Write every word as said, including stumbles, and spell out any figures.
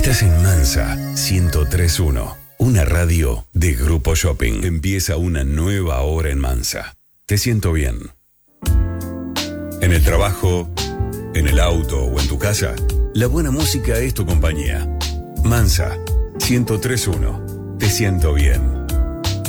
Estás en Mansa ciento tres punto uno, una radio de Grupo Shopping. Empieza una nueva hora en Mansa. Te siento bien. En el trabajo, en el auto o en tu casa, la buena música es tu compañía. Mansa ciento tres punto uno. Te siento bien.